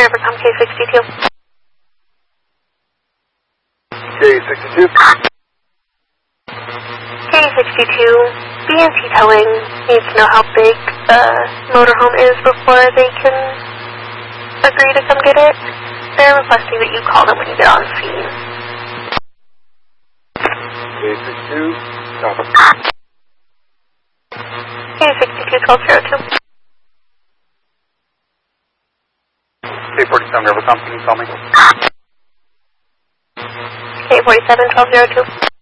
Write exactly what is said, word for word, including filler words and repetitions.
Evercom K sixty-two. K sixty-two. K sixty-two, B and T Towing needs to know how big the motorhome is before they can agree to come get it. They're requesting that you call them when you get on scene. K sixty-two, copy. K sixty-two, twelve oh two. K forty-seven, Evercom, can you call me? K forty-seven, twelve oh two.